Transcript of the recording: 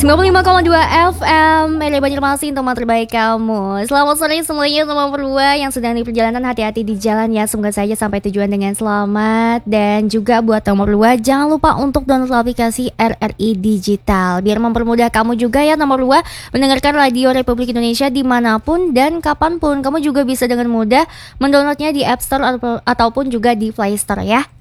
95,2 FM Media Banjarmasin, teman terbaik kamu. Selamat sore semuanya, teman berdua yang sedang di perjalanan, hati-hati di jalan ya. Semoga saja sampai tujuan dengan selamat. Dan juga buat teman berdua, jangan lupa untuk download aplikasi RRI Digital biar mempermudah kamu juga ya teman berdua mendengarkan Radio Republik Indonesia dimanapun dan kapanpun. Kamu juga bisa dengan mudah mendownloadnya di App Store ataupun juga di Play Store ya.